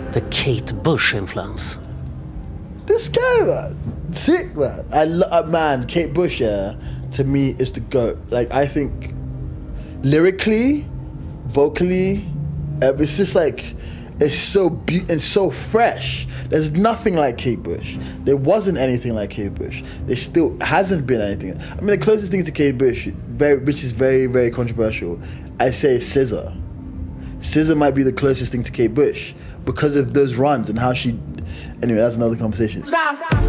the Kate Bush influence? This guy, man, sick, man. Man, Kate Bush, yeah, to me is the GOAT. Like, I think lyrically, vocally, it's just like, it's so and so fresh. There's nothing like Kate Bush. There wasn't anything like Kate Bush. There still hasn't been anything. I mean, the closest thing to Kate Bush, which is very, very controversial, I say is SZA. SZA might be the closest thing to Kate Bush because of those runs and how she... Anyway, that's another conversation.